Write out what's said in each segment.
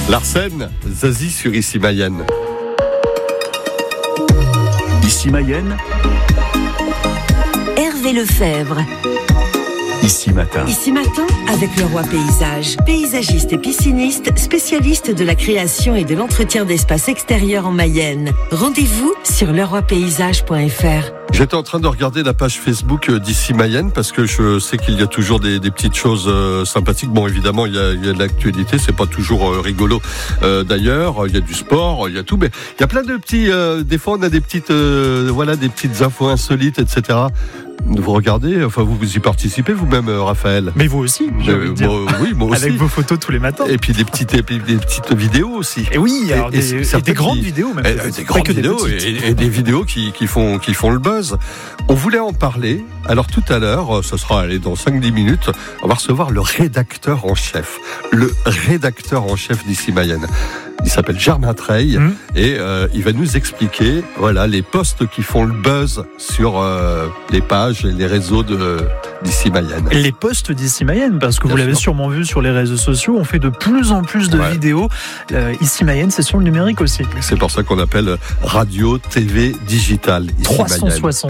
Larsen, Zazie sur Ici Mayenne. Ici Mayenne, Hervé Lefebvre. Ici Matin. Ici Matin, avec Leroy Paysage. Paysagiste et pisciniste, spécialiste de la création et de l'entretien d'espaces extérieurs en Mayenne. Rendez-vous sur leroypaysage.fr. J'étais en train de regarder la page Facebook d'Ici Mayenne parce que je sais qu'il y a toujours des petites choses sympathiques. Bon, évidemment, il y a de l'actualité, c'est pas toujours rigolo. D'ailleurs, il y a du sport, il y a tout, mais il y a plein de petits. Des fois, on a des petites, des petites infos insolites, etc. Vous regardez, enfin vous y participez vous-même, Raphaël. Mais vous aussi, j'ai envie de dire. Oui, moi aussi. Avec vos photos tous les matins. Et puis des petites vidéos aussi. Et oui, alors des grandes vidéos même. Des grandes vidéos et des vidéos qui font le buzz. On voulait en parler. Alors tout à l'heure, ce sera dans 5-10 minutes, on va recevoir le rédacteur en chef. Le rédacteur en chef d'Ici Mayenne. Il s'appelle Germain Treille et il va nous expliquer les posts qui font le buzz sur les pages et les réseaux d'Ici Mayenne. Les posts d'Ici Mayenne, parce que vous l'avez sûrement vu sur les réseaux sociaux, on fait de plus en plus de vidéos. Ici Mayenne, c'est sur le numérique aussi. C'est pour ça qu'on appelle radio, TV, digital. Ici 360.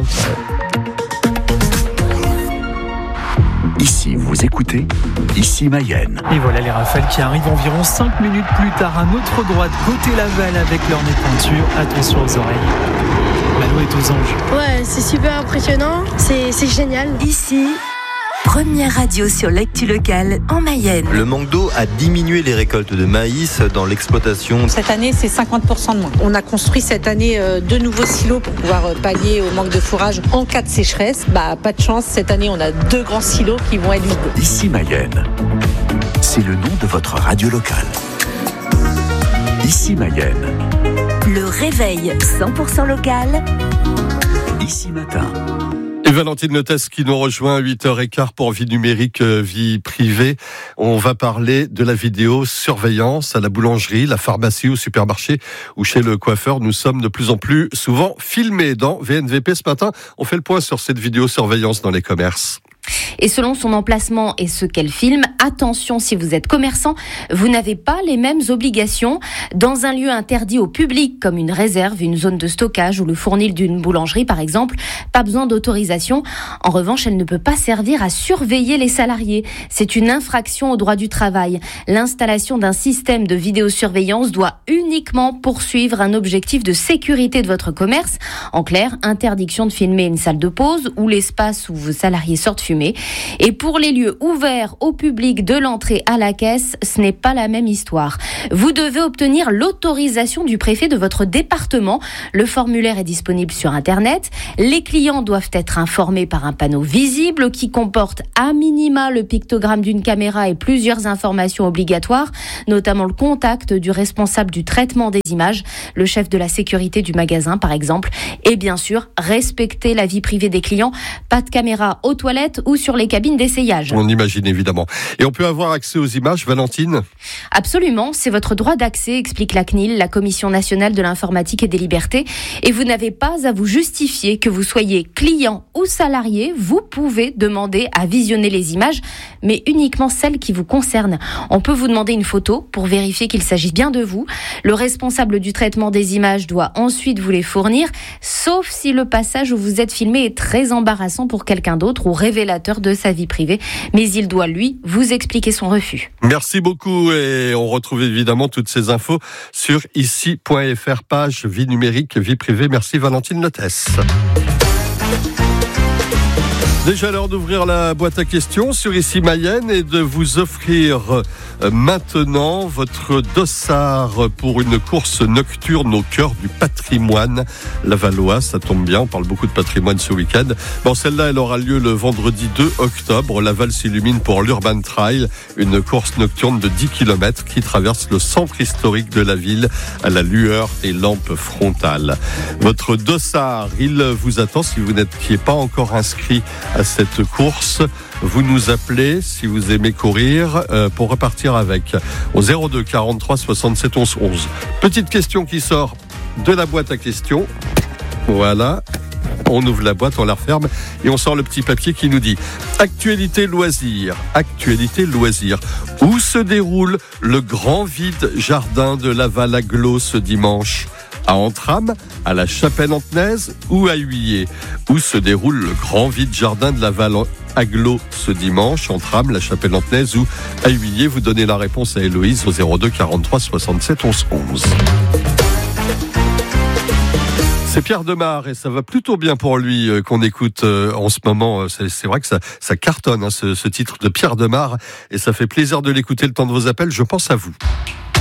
Ici, vous écoutez Ici Mayenne. Et voilà les rafales qui arrivent environ 5 minutes plus tard à notre droite, côté Laval, avec leur nez pointure. Attention aux oreilles. Mano est aux anges. Ouais, c'est super impressionnant. C'est génial. Ici, première radio sur l'actu locale en Mayenne. Le manque d'eau a diminué les récoltes de maïs dans l'exploitation. Cette année, c'est 50% de moins. On a construit cette année 2 nouveaux silos pour pouvoir pallier au manque de fourrage en cas de sécheresse. Pas de chance, cette année, on a 2 grands silos qui vont être vides. Ici Mayenne, c'est le nom de votre radio locale. Ici Mayenne. Le réveil 100% local. Ici Matin. Et Valentine Lotès qui nous rejoint à 8h15 pour Vie numérique, vie privée. On va parler de la vidéosurveillance à la boulangerie, la pharmacie, au supermarché ou chez le coiffeur. Nous sommes de plus en plus souvent filmés. Dans VNVP ce matin, on fait le point sur cette vidéosurveillance dans les commerces. Et selon son emplacement et ce qu'elle filme, attention, si vous êtes commerçant, vous n'avez pas les mêmes obligations. Dans un lieu interdit au public, comme une réserve, une zone de stockage ou le fournil d'une boulangerie par exemple, pas besoin d'autorisation. En revanche, elle ne peut pas servir à surveiller les salariés. C'est une infraction au droit du travail. L'installation d'un système de vidéosurveillance doit uniquement poursuivre un objectif de sécurité de votre commerce. En clair, interdiction de filmer une salle de pause ou l'espace où vos salariés sortent fumer. Et pour les lieux ouverts au public de l'entrée à la caisse, ce n'est pas la même histoire. Vous devez obtenir l'autorisation du préfet de votre département. Le formulaire est disponible sur Internet. Les clients doivent être informés par un panneau visible qui comporte à minima le pictogramme d'une caméra et plusieurs informations obligatoires, notamment le contact du responsable du traitement des images, le chef de la sécurité du magasin par exemple. Et bien sûr, respecter la vie privée des clients. Pas de caméra aux toilettes ou sur les cabines d'essayage. On imagine évidemment. Et on peut avoir accès aux images, Valentine ? Absolument, c'est votre droit d'accès, explique la CNIL, la Commission nationale de l'informatique et des libertés. Et vous n'avez pas à vous justifier que vous soyez client ou salarié. Vous pouvez demander à visionner les images, mais uniquement celles qui vous concernent. On peut vous demander une photo pour vérifier qu'il s'agit bien de vous. Le responsable du traitement des images doit ensuite vous les fournir, sauf si le passage où vous êtes filmé est très embarrassant pour quelqu'un d'autre ou révélateur de sa vie privée, mais il doit, lui, vous expliquer son refus. Merci beaucoup et on retrouve évidemment toutes ces infos sur ici.fr, page vie numérique, vie privée. Merci Valentine Lotès. Déjà l'heure d'ouvrir la boîte à questions sur Ici Mayenne et de vous offrir maintenant votre dossard pour une course nocturne au cœur du patrimoine lavallois. Ça tombe bien, on parle beaucoup de patrimoine ce week-end. Bon, celle-là, elle aura lieu le vendredi 2 octobre. Laval s'illumine pour l'Urban Trail, une course nocturne de 10 km qui traverse le centre historique de la ville à la lueur des lampes frontales. Votre dossard, il vous attend si vous n'étiez pas encore inscrit à cette course. Vous nous appelez si vous aimez courir pour repartir avec au 02 43 67 11 11. Petite question qui sort de la boîte à questions. Voilà. On ouvre la boîte, on la referme et on sort le petit papier qui nous dit Actualité loisirs. Où se déroule le grand vide jardin de Laval-Aglo ce dimanche ? À Entrammes, à la Chapelle-Antenaise ou à Huillier ? Où se déroule le grand vide jardin de Laval-Aglo ce dimanche ? Entrammes, la Chapelle-Antenaise ou à Huillier ? Vous donnez la réponse à Héloïse au 02 43 67 11 11. C'est Pierre Demar et ça va plutôt bien pour lui qu'on écoute en ce moment. C'est vrai que ça cartonne ce titre de Pierre Demar et ça fait plaisir de l'écouter le temps de vos appels. Je pense à vous.